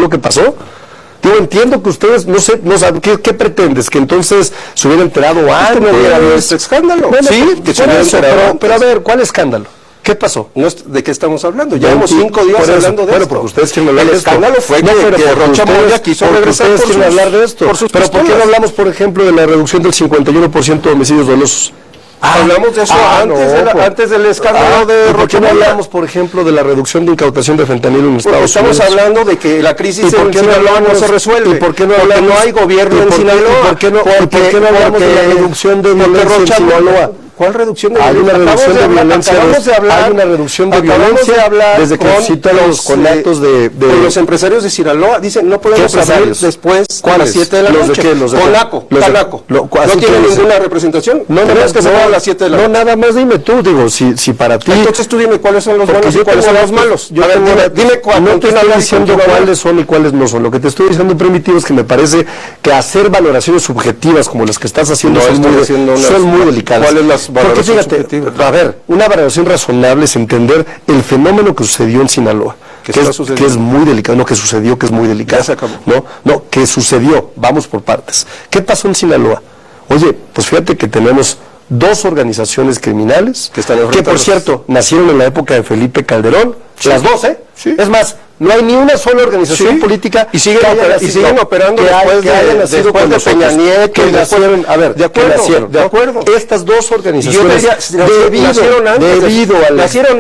lo que pasó? Yo entiendo que ustedes, no sé, ¿qué pretendes? ¿Que entonces se hubiera enterado antes? Este escándalo. Bueno, sí, que se hubiera enterado pero a ver, ¿cuál escándalo? ¿Qué pasó? No es, ¿de qué estamos hablando? Llevamos 5 días hablando de esto. Bueno, porque ustedes quieren hablar de esto. El escándalo fue que Rocha Moya quiso regresar ustedes quieren hablar de esto. Pero ¿por qué no hablamos, por ejemplo, de la reducción del 51% de homicidios dolosos? Hablamos de eso antes del escándalo de Rocha Moya. ¿Por qué no hablamos, por ejemplo, de la reducción de incautación de fentanilo en Estados Unidos? Estamos hablando de que la crisis en Sinaloa no se resuelve. ¿Y por qué no hablamos? Porque no hay gobierno en Sinaloa. ¿Y por qué no hablamos de la reducción de violencia en Sinaloa? ¿Cuál reducción de violencia? Hay una reducción de violencia. Hay una reducción de violencia desde que citan los conatos de los empresarios de Sinaloa. Dicen, no podemos abrir después a las 7 de la noche. Canaco. ¿No tiene ninguna representación? No, tenemos que cerrar a las 7 de la noche. No, nada más dime tú, digo, si para ti... Entonces tú dime cuáles son los buenos y cuáles son los malos. Dime cuáles. No te estoy diciendo cuáles son y cuáles no son. Lo que te estoy diciendo, Primitivo, es que me parece que hacer valoraciones subjetivas como las que estás haciendo son muy delicadas. ¿Cuáles las porque fíjate, a ver, una valoración razonable es entender el fenómeno que sucedió en Sinaloa, que es muy delicado, no que sucedió, que es muy delicado. Ya se acabó. No, que sucedió, vamos por partes. ¿Qué pasó en Sinaloa? Oye, pues fíjate que tenemos 2 organizaciones criminales, que por cierto, nacieron en la época de Felipe Calderón, las 2, ¿eh? Sí. Es más, no hay ni una sola organización política y siguen operando después de Peña Nieto, que nacieron, a ver, de acuerdo. Estas 2 organizaciones, debido a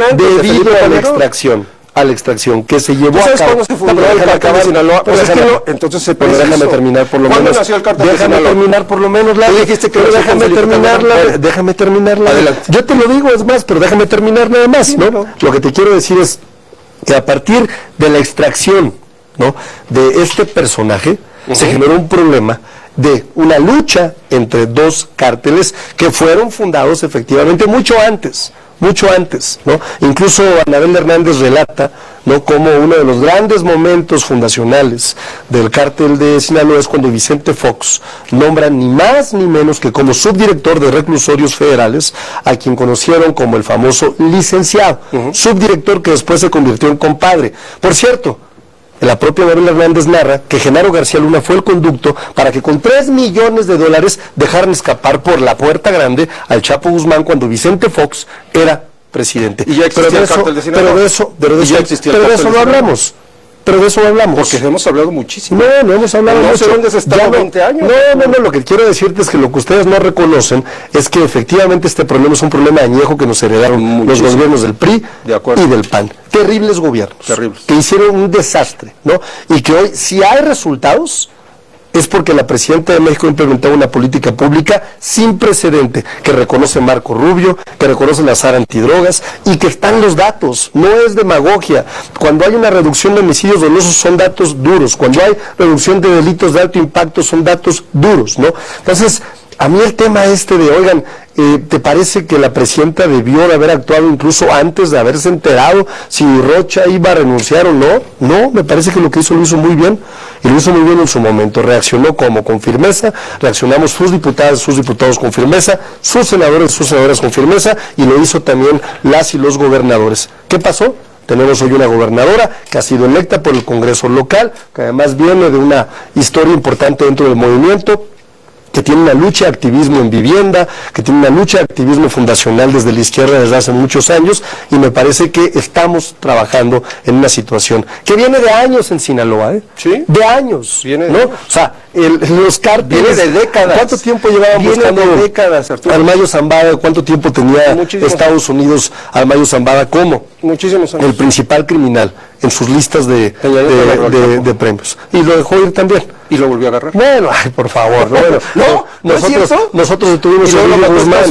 la extracción que se llevó a cabo. ¿Cuándo se fundó el cartel de Sinaloa? Entonces se puede. Déjame terminar por lo menos. ¿Cuándo nació el cartel de Sinaloa? Déjame terminar por lo menos. Dijiste que déjame terminarla. Adelante. Yo te lo digo, es más, pero déjame terminar nada más, sí, ¿no? Lo que te quiero decir es que a partir de la extracción, ¿no?, de este personaje, se generó un problema de una lucha entre 2 cárteles que fueron fundados efectivamente mucho antes, ¿no? Incluso Anabel Hernández relata, ¿no?, como uno de los grandes momentos fundacionales del cártel de Sinaloa es cuando Vicente Fox nombra ni más ni menos que como subdirector de reclusorios federales a quien conocieron como el famoso licenciado, subdirector que después se convirtió en compadre. Por cierto, la propia Anabel Hernández narra que Genaro García Luna fue el conducto para que con $3 millones dejaran escapar por la puerta grande al Chapo Guzmán cuando Vicente Fox era presidente. Y ya existía el cártel de Sinaloa. Pero de eso no hablamos. Porque hemos hablado muchísimo. No hemos hablado mucho. No sé dónde se está 20 años. No, lo que quiero decirte es que lo que ustedes no reconocen es que efectivamente este problema es un problema añejo que nos heredaron los gobiernos del PRI y del PAN. Terribles gobiernos. Que hicieron un desastre, ¿no? Y que hoy, si hay resultados, es porque la presidenta de México ha implementado una política pública sin precedente, que reconoce Marco Rubio, que reconoce la SAR antidrogas, y que están los datos, no es demagogia. Cuando hay una reducción de homicidios dolosos son datos duros, cuando hay reducción de delitos de alto impacto son datos duros, ¿no? Entonces, a mí el tema de, oigan, ¿te parece que la presidenta debió de haber actuado incluso antes de haberse enterado si Rocha iba a renunciar o no? No, me parece que lo que hizo lo hizo muy bien, y lo hizo muy bien en su momento. Reaccionó con firmeza, reaccionamos sus diputadas, sus diputados con firmeza, sus senadoras con firmeza, y lo hizo también las y los gobernadores. ¿Qué pasó? Tenemos hoy una gobernadora que ha sido electa por el Congreso local, que además viene de una historia importante dentro del movimiento, que tiene una lucha de activismo en vivienda, que tiene una lucha de activismo fundacional desde la izquierda desde hace muchos años, y me parece que estamos trabajando en una situación que viene de años en Sinaloa, ¿Sí? De años, ¿no? O sea, los cárteles... Viene de décadas. ¿Cuánto tiempo llevaban buscando de décadas, al Mayo Zambada? ¿Cuánto tiempo tenía Estados Unidos al Mayo Zambada como muchísimos años el principal criminal en sus listas de premios? Y lo dejó ir también. Y lo volvió a agarrar. Bueno, ay, por favor, nosotros detuvimos a Ovidio Guzmán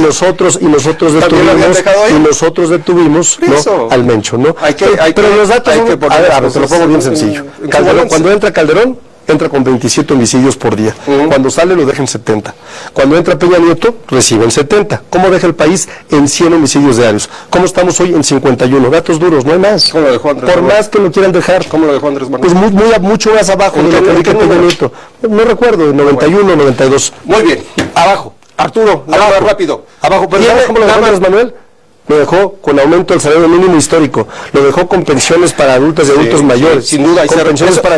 y nosotros detuvimos al Mencho, ¿no? Pero los datos te lo pongo bien sencillo. Cuando entra Calderón, entra con 27 homicidios por día. Cuando sale lo deja en 70. Cuando entra Peña Nieto, reciben 70. ¿Cómo deja el país? En 100 homicidios diarios. ¿Cómo estamos hoy? En 51. Datos duros, no hay más. ¿Cómo lo dejó Andrés Manuel? Por más que lo quieran dejar. ¿Cómo lo dejó Andrés Manuel? Pues mucho más abajo de lo que dice Peña Nieto. No recuerdo, 91, 92. Muy bien. Abajo. Arturo, nada más rápido. Abajo, pero ¿sabes cómo lo dejó Andrés Manuel? Lo dejó con aumento del salario mínimo histórico, lo dejó con pensiones para adultos y adultos mayores, sin duda, con pensiones para